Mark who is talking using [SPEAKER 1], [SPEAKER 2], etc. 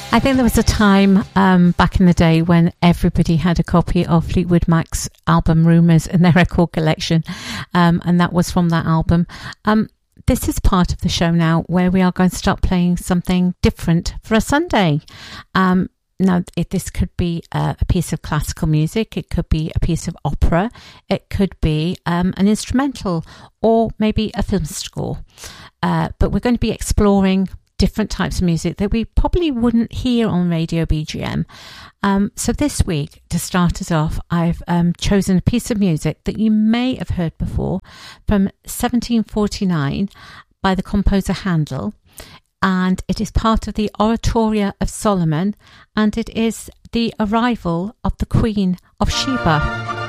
[SPEAKER 1] I think there was a time back in the day when everybody had a copy of Fleetwood Mac's album Rumours in their record collection, and that was from that album. This is part of the show now where we are going to start playing something different for a Sunday. Now, this could be a piece of classical music, it could be a piece of opera, it could be an instrumental, or maybe a film score. But we're going to be exploring different types of music that we probably wouldn't hear on Radio BGM. So this week, to start us off, I've chosen a piece of music that you may have heard before from 1749 by the composer Handel, and it is part of the Oratorio of Solomon, and it is the arrival of the Queen of Sheba.